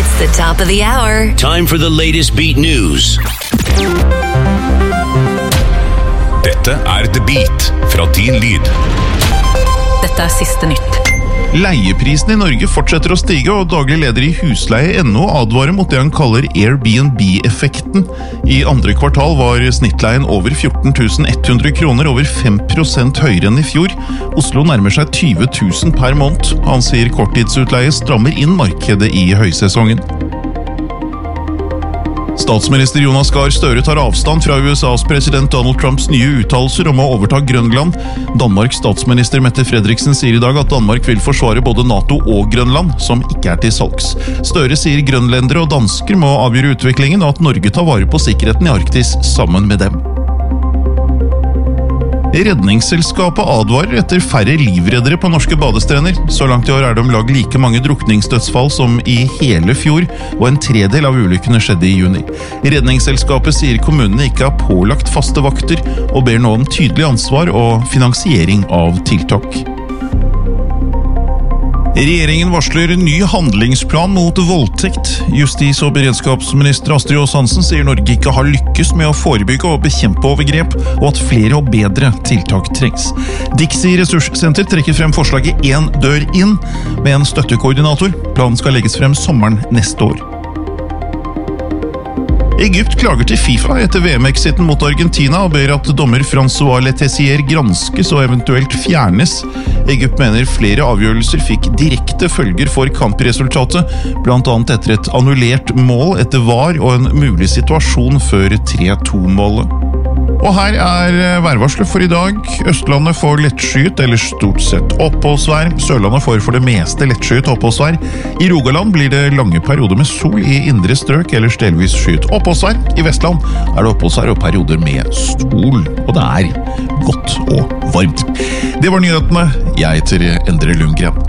It's the top of the hour. Time for the latest beat news. Dette The Beat fra Din Lyd. Dette siste nytt. Leieprisene i Norge fortsetter å stige, og daglig leder i Husleie.no advarer mot det han kaller Airbnb-effekten. I andre kvartal var snittleien over 14 100 kroner, over 5% høyere enn i fjor. Oslo nærmer seg 20 000 per måned. Han sier korttidsutleie strammer inn markedet i høysesongen. Statsminister Jonas Gahr Støre tar avstand fra USAs president Donald Trumps nye uttalelser om å overta Grønland. Danmarks statsminister Mette Frederiksen sier i dag at Danmark vil forsvare både NATO og Grønland, som ikke til salgs. Støre sier grønlendere og dansker må avgjøre utviklingen, og at Norge tar vare på sikkerheten i Arktis sammen med dem. Redningsselskapet advarer etter færre livreddere på norske badestrender. Så langt i år det om lag like mange drukningsdødsfall som i hele fjor, og en tredel av ulykkene skjedde i juni. Redningsselskapet sier kommunene ikke har pålagt faste vakter, og ber nå om tydelig ansvar og finansiering av tiltak. Regjeringen varsler ny handlingsplan mot voldtekt. Justis- og beredskapsminister Astrid Aas-Hansen sier Norge ikke har lykkes med å forebygge og bekjempe overgrep, og at flere og bedre tiltak trengs. Dixie Ressurssenter trekker frem forslaget «En dør inn» med en støttekoordinator. Planen skal legges frem sommeren neste år. Egypt klager til FIFA etter VM-exiten mot Argentina og ber at dommer François Letessier granskes og eventuelt fjernes. Egypt mener flere avgjørelser fikk direkte følger for kampresultatet, blant annet etter et annullert mål etter VAR og en mulig situasjon før 3-2-målet. Og her værvarselet for i dag. Østlandet får lettskyet eller stort sett oppholdsvær. Sørlandet får for det meste lettskyet oppholdsvær. I Rogaland blir det lange perioder med sol i indre strøk eller delvis skyet oppholdsvær. I Vestland det oppholdsvær og perioder med sol, og det godt og varmt. Det var nyhetene. Jeg heter Endre Lundgren.